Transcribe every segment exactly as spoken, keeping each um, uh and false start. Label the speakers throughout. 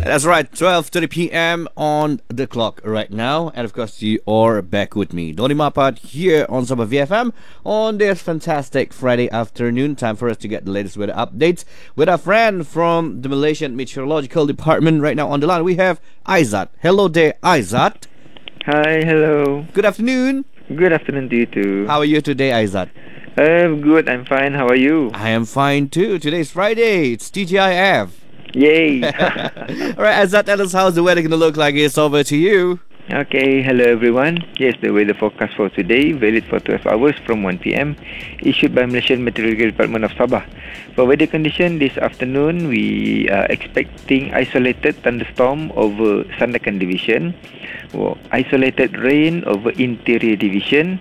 Speaker 1: That's right, twelve thirty p.m. on the clock right now. And of course, you are back with me, Donny Mapat, here on Sabah V F M on this fantastic Friday afternoon. Time for us to get the latest weather updates with our friend from the Malaysian Meteorological Department. Right now on the line, we have Aizat. Hello there, Aizat.
Speaker 2: Hi, hello.
Speaker 1: Good afternoon.
Speaker 2: Good afternoon to you too.
Speaker 1: How are you today, Aizat?
Speaker 2: I'm good, I'm fine. How are you?
Speaker 1: I am fine too. Today's Friday. It's T G I F.
Speaker 2: Yay!
Speaker 1: Alright, Aizat, tell us how's the weather going to look like. It's over to you.
Speaker 2: Okay, hello everyone. Yes, the weather forecast for today, valid for twelve hours from one p.m, issued by Malaysian Meteorological Department of Sabah. For weather condition this afternoon, we are expecting isolated thunderstorm over Sandakan Division, or isolated rain over Interior Division,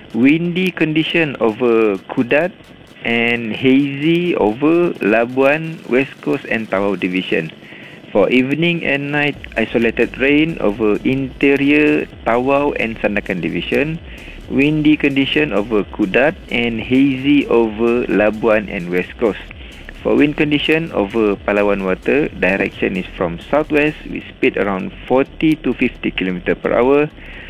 Speaker 2: windy condition over Kudat, and hazy over Labuan, West Coast and Tawau Division. For evening and night, isolated rain over Interior, Tawau and Sandakan Division, windy condition over Kudat and hazy over Labuan and West Coast. For wind condition over Palawan Water, direction is from southwest with speed around forty to fifty kilometers per hour.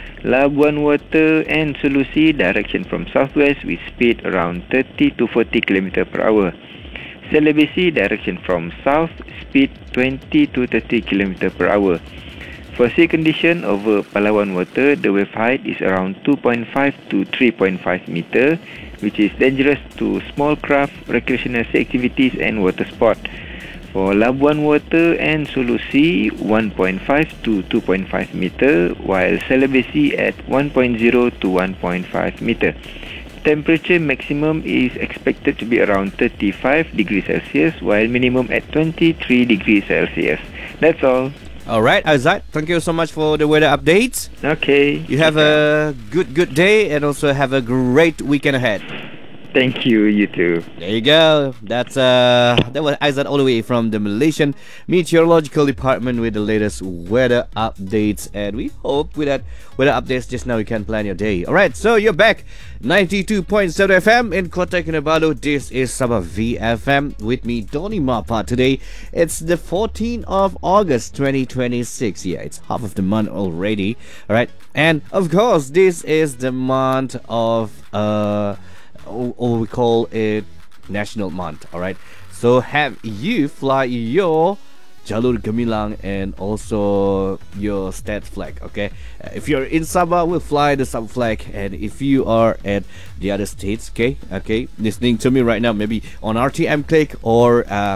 Speaker 2: Labuan Water and Sulusi, direction from southwest with speed around thirty to forty kilometers per hour. Celebesi, direction from south, speed twenty to thirty kilometers per hour. For sea condition over Palawan Water, the wave height is around two point five to three point five meter, which is dangerous to small craft, recreational sea activities and water sport. For Labuan Water and Sulusi, one point five to two point five meter, while Celebesi at one point zero to one point five meter. Temperature maximum is expected to be around thirty-five degrees Celsius, while minimum at twenty-three degrees Celsius. That's all.
Speaker 1: Alright, Aizat, thank you so much for the weather updates.
Speaker 2: Okay.
Speaker 1: You have a good, good day and also have a great weekend ahead.
Speaker 2: Thank you, you too.
Speaker 1: There you go. That's uh, that was Aizat all the way from the Malaysian Meteorological Department with the latest weather updates. And we hope with that weather updates just now you can plan your day. Alright, so you're back. ninety-two point seven F M in Kota Kinabalu. This is Sabah V F M with me, Donny Mapa. Today, it's the fourteenth of August twenty twenty-six. Yeah, it's half of the month already. Alright, and of course, this is the month of uh. or we call it National Month. Alright, so have you fly your Jalur Gemilang and also your state flag? Okay, uh, if you're in Sabah, we'll fly the Sabah flag, and if you are at the other states, okay, okay, listening to me right now, maybe on R T M Click or uh,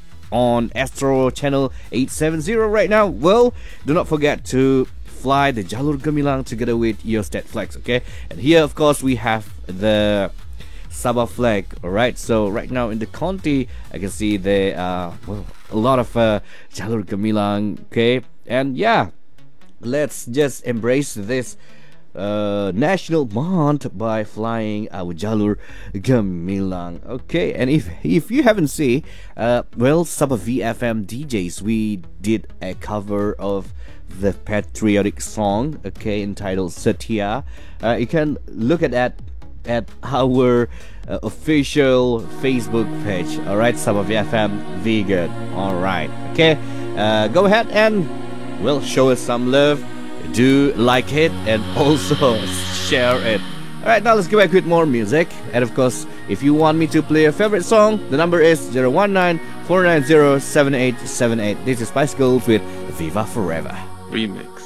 Speaker 1: on Astro Channel eight seventy right now, well, do not forget to fly the Jalur Gemilang together with your state flags. Okay, and here of course we have the Sabah flag. Alright, so right now in the county I can see there uh well, a lot of uh, Jalur Gemilang. Okay, and yeah, let's just embrace this uh, national month by flying our Jalur Gemilang. Okay, and if if you haven't seen uh well, Sabah V F M D Js, we did a cover of the patriotic song, okay, entitled Satya. Uh, you can look at that at our uh, official Facebook page. Alright, Sabah V F M Vegan. Alright, okay, uh, go ahead and well, show us some love. Do like it and also share it. Alright, now let's go back with more music. And of course, if you want me to play a favorite song, the number is zero one nine four nine zero seven eight seven eight. This is Spice Girls with Viva Forever
Speaker 3: Remix.